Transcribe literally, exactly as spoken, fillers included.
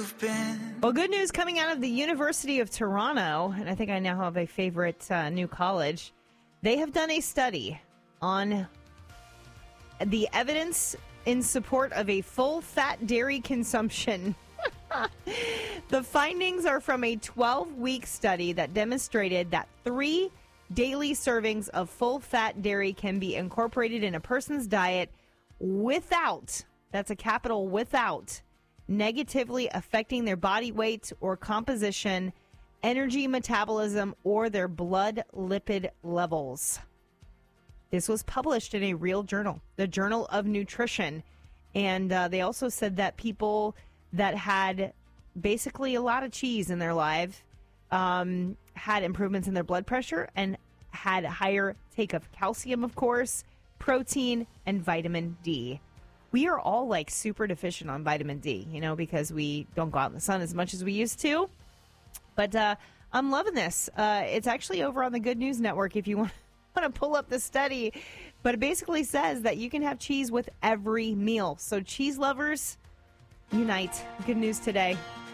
you've been. Well, good news coming out of the University of Toronto, and I think I now have a favorite uh, new college. They have done a study on the evidence in support of a full-fat dairy consumption. The findings are from a twelve-week study that demonstrated that three daily servings of full-fat dairy can be incorporated in a person's diet without, that's a capital without, negatively affecting their body weight or composition, energy metabolism, or their blood lipid levels. This was published in a real journal, the Journal of Nutrition. And uh, they also said that people that had basically a lot of cheese in their life um, had improvements in their blood pressure and had higher take of calcium, of course, protein, and vitamin D. We are all like super deficient on vitamin D, you know, because we don't go out in the sun as much as we used to. But uh, I'm loving this. Uh, it's actually over on the Good News Network if you want, want to pull up the study. But it basically says that you can have cheese with every meal. So cheese lovers, unite. Good news today.